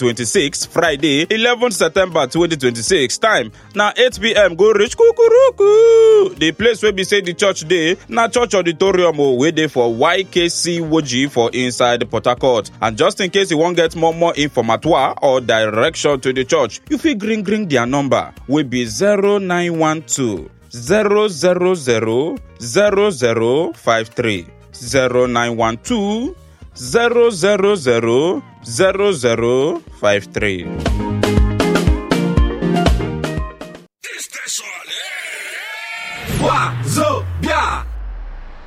2026, Friday, 11th September 2026. Time na 8 p.m. go reach kukuruku. The place where be say the church dey na church auditorium wey dey for YKC Woji for inside Port Harcourt. And just in case you wan get more informatoire or direction to the church, you fit green their number wey be 0912 000 0053 0912 000 0053.